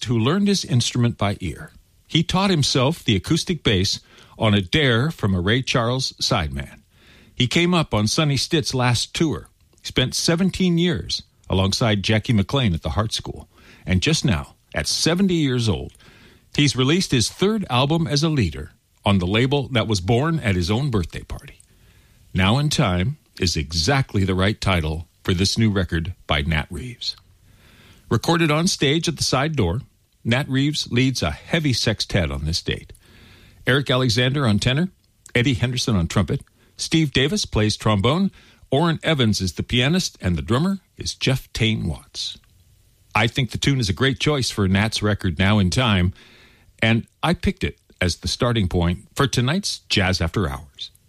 who learned his instrument by ear. He taught himself the acoustic bass on a dare from a Ray Charles sideman. He came up on Sonny Stitt's last tour, spent 17 years alongside Jackie McLean at the Hart School, and just now, at 70 years old, he's released his third album as a leader on the label that was born at his own birthday party. Now in Time is exactly the right title for this new record by Nat Reeves. Recorded on stage at the side door, Nat Reeves leads a heavy sextet on this date. Eric Alexander on tenor, Eddie Henderson on trumpet, Steve Davis plays trombone, Orrin Evans is the pianist, and the drummer is Jeff Tane Watts. I think the tune is a great choice for Nat's record Now in Time, and I picked it as the starting point for tonight's Jazz After Hours.